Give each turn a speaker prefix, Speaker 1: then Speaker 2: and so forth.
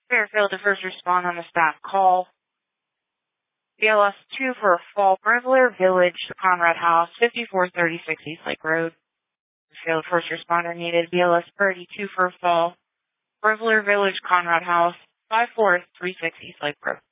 Speaker 1: Fairfield to first respond on the staff call. BLS 2 for Fall, Brevler Village, Conrad House, 5436 East Lake Road. Fairfield first responder needed. BLS 32 for Fall, Brevler Village, Conrad House, 5436 East Lake Road.